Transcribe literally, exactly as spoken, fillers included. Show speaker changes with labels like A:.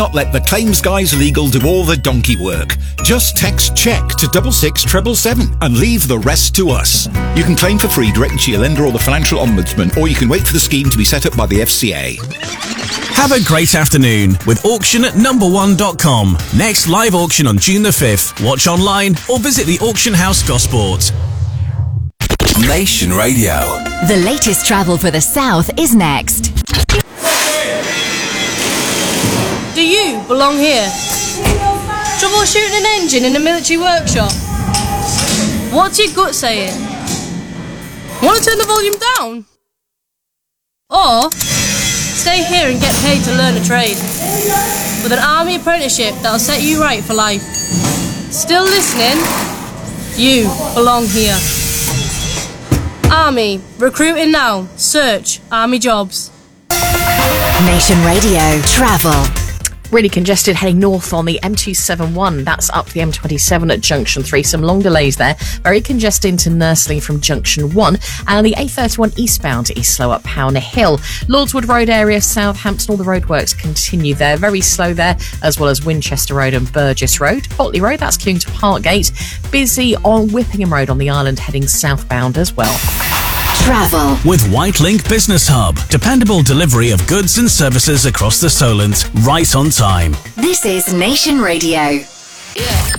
A: Not let the claims guys legal do all the donkey work. Just text check to double six treble seven and leave the rest to us. You can claim for free directly to your lender or the financial ombudsman, or you can wait for the scheme to be set up by the F C A.
B: Have a great afternoon with auction at number one dot com. Next live auction on June the fifth. Watch online or visit the auction house Gosport.
C: Nation Radio.
D: The latest travel for the South is next.
E: Do you belong here? Troubleshooting an engine in a military workshop? What's your gut saying? Want to turn the volume down? Or stay here and get paid to learn a trade with an army apprenticeship that'll set you right for life. Still listening? You belong here. Army, recruiting now. Search Army jobs.
D: Nation Radio Travel.
F: Really congested heading north on the M two seventy-one. That's up the M twenty-seven at Junction three. Some long delays there. Very congested into Nursling from Junction one. And the A thirty-one eastbound is slow up Powner Hill. Lordswood Road area, Southampton, all the roadworks continue there. Very slow there, as well as Winchester Road and Burgess Road. Botley Road, that's queuing to Parkgate. Busy on Whippingham Road on the island heading southbound as well.
D: Travel
B: with Whitelink Business Hub. Dependable delivery of goods and services across the Solent, right on time.
D: This is Nation Radio.
E: Yeah.